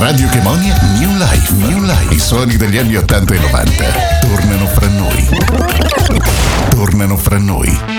Radio Chemonia New Life. New Life. I suoni degli anni 80 e 90 tornano fra noi. Tornano fra noi.